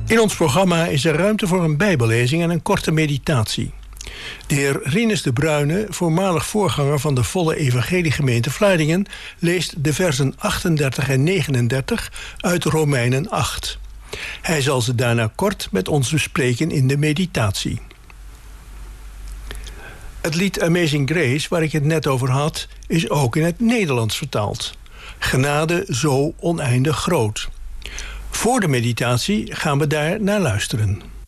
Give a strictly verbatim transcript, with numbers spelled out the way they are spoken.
In ons programma is er ruimte voor een bijbellezing en een korte meditatie. De heer Rinus de Bruyne, voormalig voorganger van de volle evangeliegemeente Vlaardingen, leest de versen achtendertig en negenendertig uit Romeinen acht. Hij zal ze daarna kort met ons bespreken in de meditatie. Het lied Amazing Grace, waar ik het net over had, is ook in het Nederlands vertaald. Genade zo oneindig groot. Voor de meditatie gaan we daar naar luisteren.